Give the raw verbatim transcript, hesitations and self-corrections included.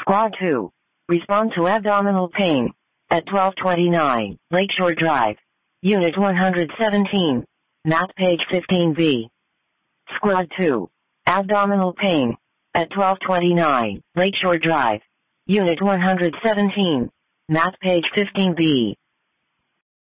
Squad two. Respond to abdominal pain. At twelve twenty-nine, Lakeshore Drive. Unit one hundred seventeen. Map page fifteen B. Squad two. Abdominal pain. At twelve twenty-nine, Lakeshore Drive. Unit one hundred seventeen. Map page fifteen B.